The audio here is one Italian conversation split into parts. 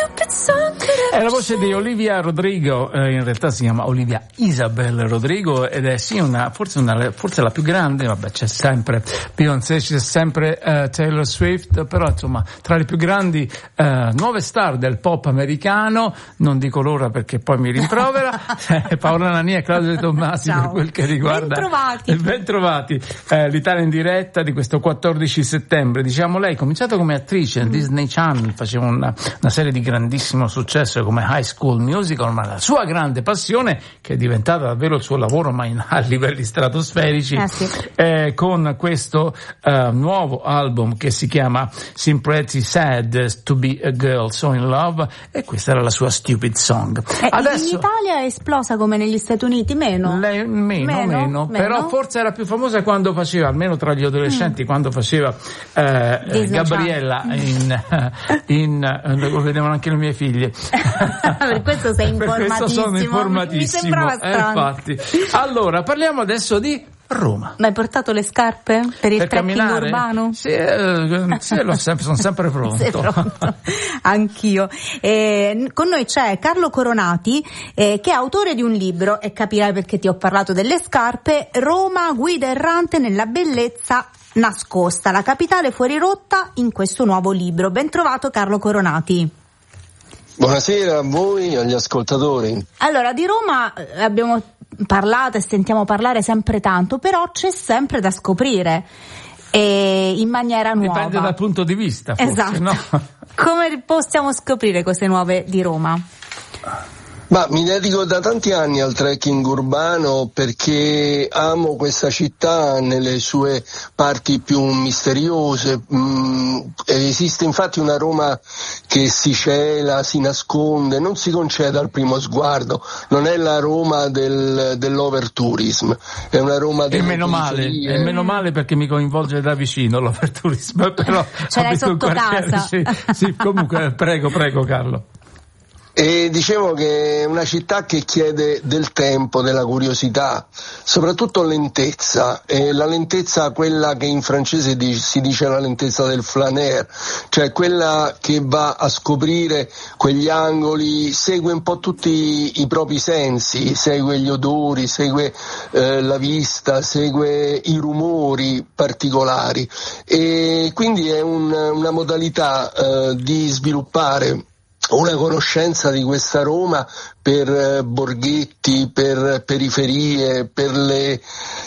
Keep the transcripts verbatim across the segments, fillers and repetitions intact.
È la voce di Olivia Rodrigo, eh, in realtà si chiama Olivia Isabel Rodrigo ed è sì una forse una forse la più grande, vabbè c'è sempre Beyoncé, c'è sempre eh, Taylor Swift, però insomma tra le più grandi eh, nuove star del pop americano, non dico l'ora perché poi mi rimprovera, Paola Nania e Claudio De Tommasi. Ciao. Per quel che riguarda Bentrovati, Bentrovati. Eh, l'Italia in diretta di questo quattordici settembre. Diciamo, lei ha cominciato come attrice, mm. Disney Channel faceva una, una serie di grandissimo successo come High School Musical, ma la sua grande passione, che è diventata davvero il suo lavoro ma in, a livelli stratosferici, eh sì. eh, con questo uh, nuovo album che si chiama Seem Pretty Sad to Be a Girl So in Love, e questa era la sua Stupid Song. Eh, Adesso, in Italia è esplosa come negli Stati Uniti? Meno? Lei, meno, meno, meno, però forse era più famosa quando faceva, almeno tra gli adolescenti, mm. quando faceva eh, Gabriella in, in, in lo vedevano anche le mie figlie. Per questo sei informatissimo. Per questo sono informatissimo. Mi sembrava strano. Eh, infatti. Allora, parliamo adesso di Roma. Ma hai portato le scarpe per il per trekking camminare? Urbano? Sì, eh, sì l'ho sempre, sono sempre pronto. Sei pronto? Anch'io. Eh, con noi c'è Carlo Coronati, eh, che è autore di un libro, e capirai perché ti ho parlato delle scarpe, Roma, guida errante nella bellezza nascosta, la capitale fuori rotta in questo nuovo libro. Ben trovato Carlo Coronati. Buonasera a voi e agli ascoltatori. Allora, di Roma abbiamo parlato e sentiamo parlare sempre tanto, però c'è sempre da scoprire, e in maniera nuova. Dipende dal punto di vista, forse, esatto. No? Come possiamo scoprire cose nuove di Roma? Ma mi dedico da tanti anni al trekking urbano perché amo questa città nelle sue parti più misteriose. Mm, esiste infatti una Roma che si cela, si nasconde, non si concede al primo sguardo. Non è la Roma del, dell'overtourism, è una Roma delle e meno male, e meno male perché mi coinvolge da vicino l'overtourism, però ce l'hai sotto casa. Sì, sì, comunque prego, prego Carlo. E dicevo che è una città che chiede del tempo, della curiosità, soprattutto lentezza, e la lentezza quella che in francese si dice la lentezza del flâneur, cioè quella che va a scoprire quegli angoli, segue un po' tutti i propri sensi, segue gli odori, segue eh, la vista, segue i rumori particolari, e quindi è un, una modalità eh, di sviluppare una conoscenza di questa Roma per eh, borghetti, per periferie, per le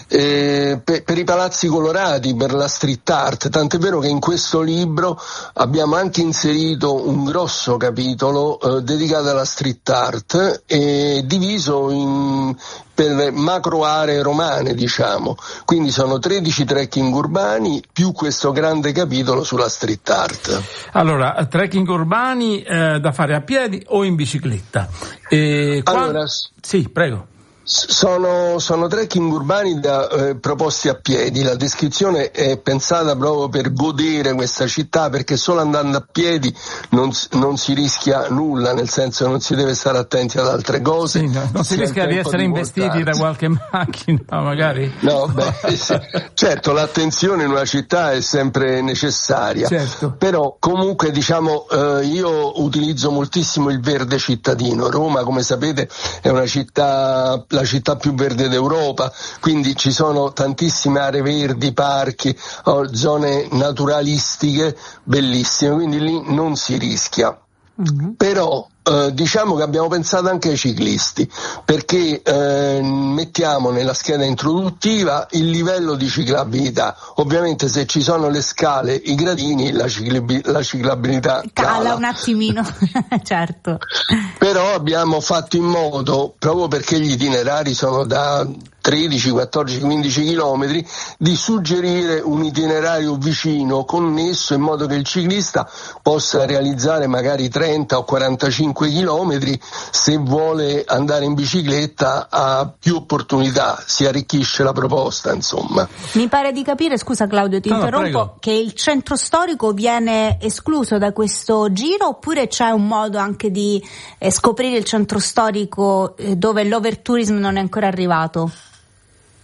eh, per, per i palazzi colorati, per la street art, tant'è vero che in questo libro abbiamo anche inserito un grosso capitolo eh, dedicato alla street art e diviso in per macro aree romane, diciamo. Quindi sono tredici trekking urbani più questo grande capitolo sulla street art. Allora, trekking urbani eh, da fare a piedi o in bicicletta? E allora, qua... Sì, prego. Sono, sono trekking urbani da, eh, proposti a piedi. La descrizione è pensata proprio per godere questa città, perché solo andando a piedi non, non si rischia nulla, nel senso che non si deve stare attenti ad altre cose. Sì, no, non si, si rischia di essere di investiti da qualche macchina, magari? No, beh, sì. Certo, l'attenzione in una città è sempre necessaria, certo. Però comunque diciamo eh, io utilizzo moltissimo il verde cittadino. Roma, come sapete, è una città, la città più verde d'Europa, quindi ci sono tantissime aree verdi, parchi, oh, zone naturalistiche bellissime, quindi lì non si rischia. Mm-hmm. Però eh, diciamo che abbiamo pensato anche ai ciclisti, perché eh, mettiamo nella scheda introduttiva il livello di ciclabilità. Ovviamente se ci sono le scale, i gradini, la, ciclab- la ciclabilità cala. Cala un attimino, certo. Però abbiamo fatto in modo, proprio perché gli itinerari sono da tredici, quattordici, quindici chilometri, di suggerire un itinerario vicino, connesso, in modo che il ciclista possa realizzare magari trenta o quarantacinque chilometri. Se vuole andare in bicicletta ha più opportunità, si arricchisce la proposta, insomma. Mi pare di capire, scusa Claudio, ti no, interrompo, no, che il centro storico viene escluso da questo giro, oppure c'è un modo anche di eh, scoprire il centro storico eh, dove l'overtourism non è ancora arrivato?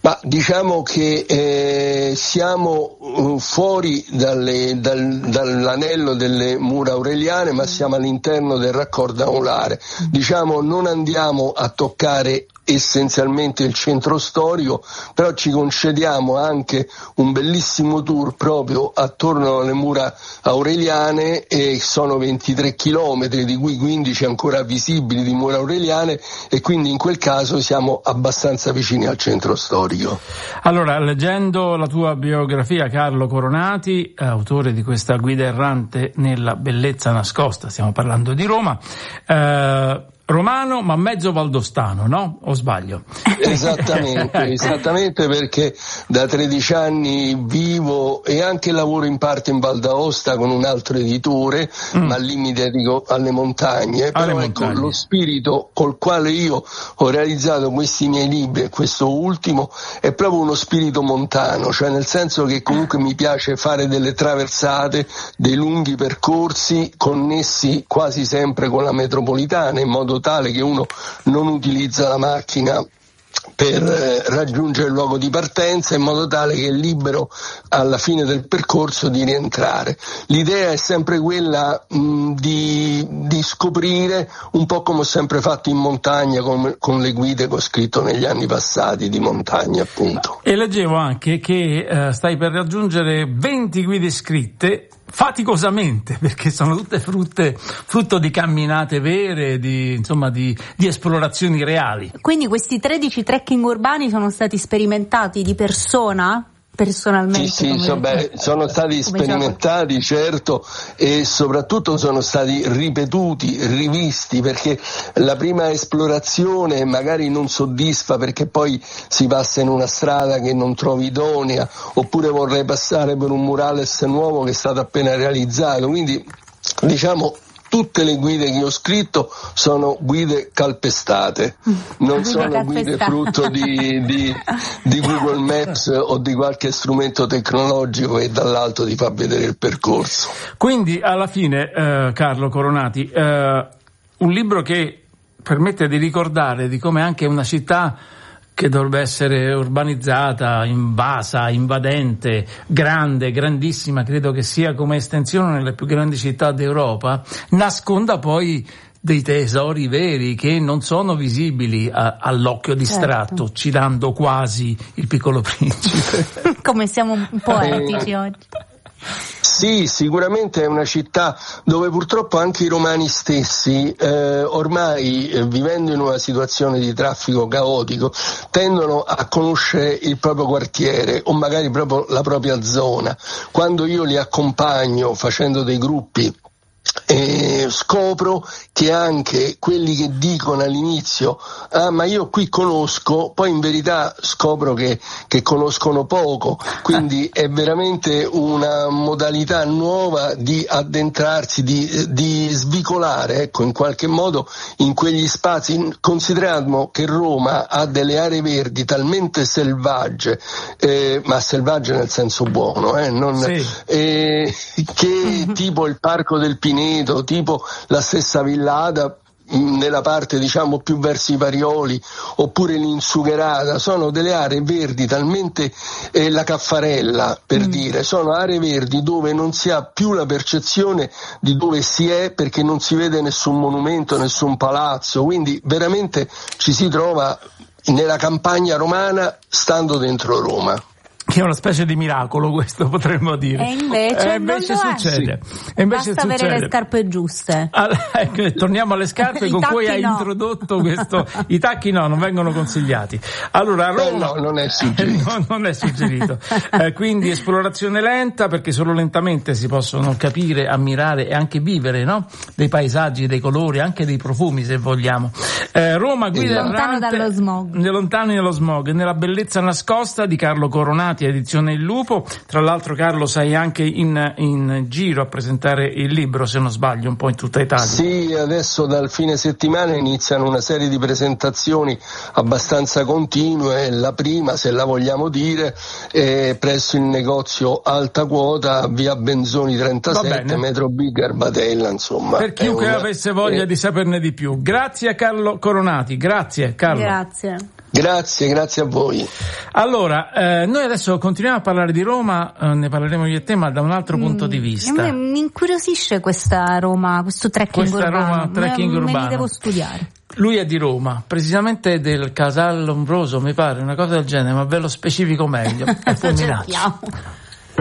Ma diciamo che eh, siamo uh, fuori dalle, dal, dall'anello delle mura aureliane, ma siamo all'interno del raccordo anulare. Diciamo, non andiamo a toccare essenzialmente il centro storico, però ci concediamo anche un bellissimo tour proprio attorno alle mura aureliane, e sono ventitré chilometri, di cui quindici ancora visibili di mura aureliane, e quindi in quel caso siamo abbastanza vicini al centro storico. Allora, leggendo la tua biografia, Carlo Coronati, autore di questa guida errante nella bellezza nascosta, stiamo parlando di Roma, eh, romano ma mezzo valdostano, no? O sbaglio? Esattamente, esattamente, perché da tredici anni vivo e anche lavoro in parte in Val d'Aosta con un altro editore, mm. ma lì mi dedico alle montagne. Alle Però montagne. Ecco, lo spirito col quale io ho realizzato questi miei libri, e questo ultimo, è proprio uno spirito montano, cioè nel senso che comunque mi piace fare delle traversate, dei lunghi percorsi connessi quasi sempre con la metropolitana, in modo tale che uno non utilizza la macchina per eh, raggiungere il luogo di partenza, in modo tale che è libero alla fine del percorso di rientrare. L'idea è sempre quella mh, di, di scoprire, un po' come ho sempre fatto in montagna con, con le guide che ho scritto negli anni passati di montagna, appunto. E leggevo anche che eh, stai per raggiungere venti guide scritte faticosamente, perché sono tutte frutte, frutto di camminate vere, di, insomma, di, di esplorazioni reali. Quindi questi tredici trekking urbani sono stati sperimentati di persona? Personalmente? Sì, sì, so, beh, sono stati sperimentati, certo, e soprattutto sono stati ripetuti, rivisti, perché la prima esplorazione magari non soddisfa, perché poi si passa in una strada che non trovi idonea, oppure vorrei passare per un murales nuovo che è stato appena realizzato, quindi diciamo tutte le guide che ho scritto sono guide calpestate, non guide sono calpestate. guide frutto di, di, di Google Maps o di qualche strumento tecnologico che dall'alto ti fa vedere il percorso. Quindi alla fine, eh, Carlo Coronati, eh, un libro che permette di ricordare di come anche una città che dovrebbe essere urbanizzata, invasa, invadente, grande, grandissima, credo che sia come estensione nelle più grandi città d'Europa, nasconda poi dei tesori veri che non sono visibili a, all'occhio distratto, certo, citando quasi Il Piccolo Principe. Come siamo poetici eh. oggi. Sì, sicuramente è una città dove purtroppo anche i romani stessi, eh, ormai eh, vivendo in una situazione di traffico caotico, tendono a conoscere il proprio quartiere o magari proprio la propria zona. Quando io li accompagno facendo dei gruppi, e scopro che anche quelli che dicono all'inizio ah ma io qui conosco, poi in verità scopro che, che conoscono poco, quindi è veramente una modalità nuova di addentrarsi, di, di svicolare, ecco, in qualche modo in quegli spazi. Consideriamo che Roma ha delle aree verdi talmente selvagge, eh, ma selvagge nel senso buono, eh, non, sì. eh, che tipo il Parco del Pineto, tipo la stessa Villa Ada nella parte diciamo più verso i Parioli, oppure l'Insugherata, sono delle aree verdi talmente, eh, la Caffarella per mm. dire, sono aree verdi dove non si ha più la percezione di dove si è, perché non si vede nessun monumento, nessun palazzo, quindi veramente ci si trova nella campagna romana stando dentro Roma. Che è una specie di miracolo, questo potremmo dire. E invece, e invece non succede. Sì. E invece Basta succede. avere le scarpe giuste. Allora, ecco, torniamo alle scarpe con cui hai no. introdotto questo. I tacchi no, non vengono consigliati. Allora, Roma, eh no, non è suggerito. no, non è suggerito. Eh, quindi esplorazione lenta, perché solo lentamente si possono capire, ammirare e anche vivere, no? Dei paesaggi, dei colori, anche dei profumi, se vogliamo. Eh, Roma, guida lontano errante, dallo smog. Lontani dallo smog, nella bellezza nascosta di Carlo Coronati, edizione Il Lupo. Tra l'altro, Carlo, sei anche in, in giro a presentare il libro, se non sbaglio, un po' in tutta Italia. Sì, adesso dal fine settimana iniziano una serie di presentazioni abbastanza continue. La prima, se la vogliamo dire, è presso il negozio Alta Quota, via Benzoni trentasette, metro B Garbatella, insomma. Per chiunque una... avesse voglia eh... di saperne di più. Grazie a Carlo Coronati, grazie Carlo. Grazie. Grazie, grazie a voi. Allora, eh, noi adesso continuiamo a parlare di Roma, eh, ne parleremo io e te, ma da un altro mm, punto di vista. A me mi incuriosisce questa Roma, questo trekking questa urbano. Roma, trekking me, urbano. Me li devo studiare. Lui è di Roma, precisamente del Casal Lombroso, mi pare, una cosa del genere, ma ve lo specifico meglio. È Fulminacci.